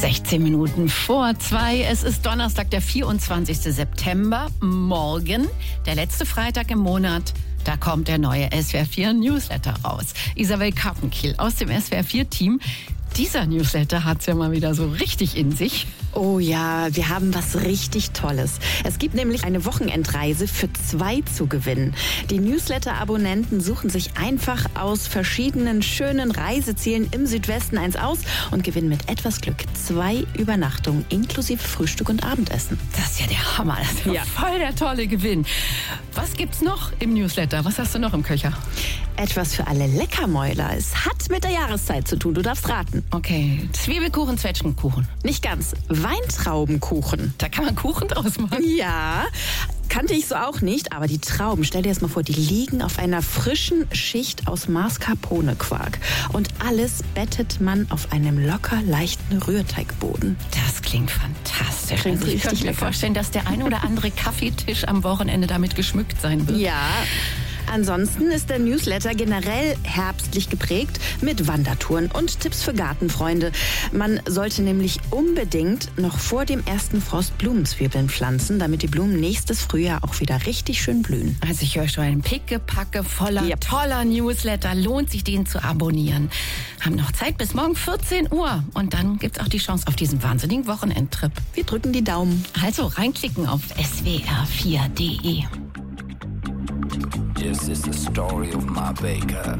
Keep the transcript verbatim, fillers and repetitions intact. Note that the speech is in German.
sechzehn Minuten vor zwei. Es ist Donnerstag, der vierundzwanzigste September. Morgen, der letzte Freitag im Monat, da kommt der neue S W R vier Newsletter raus. Isabel Karpenkiel aus dem S W R vier Team. Dieser Newsletter hat's ja mal wieder so richtig in sich. Oh ja, wir haben was richtig Tolles. Es gibt nämlich eine Wochenendreise für zwei zu gewinnen. Die Newsletter-Abonnenten suchen sich einfach aus verschiedenen schönen Reisezielen im Südwesten eins aus und gewinnen mit etwas Glück zwei Übernachtungen inklusive Frühstück und Abendessen. Das ist ja der Hammer. Das ist ja, ja voll der tolle Gewinn. Was gibt's noch im Newsletter? Was hast du noch im Köcher? Etwas für alle Leckermäuler. Es hat mit der Jahreszeit zu tun. Du darfst raten. Okay, Zwiebelkuchen, Zwetschgenkuchen. Nicht ganz. Weintraubenkuchen. Da kann man Kuchen draus machen. Ja, kannte ich so auch nicht. Aber die Trauben, stell dir das mal vor, die liegen auf einer frischen Schicht aus Mascarpone-Quark. Und alles bettet man auf einem locker leichten Rührteigboden. Das klingt fantastisch. Klingt also ich könnte mir lecker. vorstellen, dass der ein oder andere Kaffeetisch am Wochenende damit geschmückt sein wird. Ja. Ansonsten ist der Newsletter generell herbstlich geprägt mit Wandertouren und Tipps für Gartenfreunde. Man sollte nämlich unbedingt noch vor dem ersten Frost Blumenzwiebeln pflanzen, damit die Blumen nächstes Frühjahr auch wieder richtig schön blühen. Also ich höre schon einen Pickepacke voller Yep. toller Newsletter. Lohnt sich, den zu abonnieren. Haben noch Zeit bis morgen vierzehn Uhr. Und dann gibt's auch die Chance auf diesen wahnsinnigen Wochenendtrip. Wir drücken die Daumen. Also reinklicken auf S W R vier Punkt de. This is the story of my baker.